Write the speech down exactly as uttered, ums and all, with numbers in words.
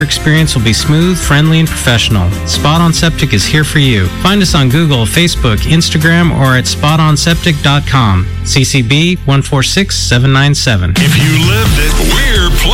experience will be smooth, friendly, and professional. Spot On Septic is here for you. Find us on Google, Facebook, Instagram, or at spot on septic dot com. C C B one four six seven nine seven. If you lived it,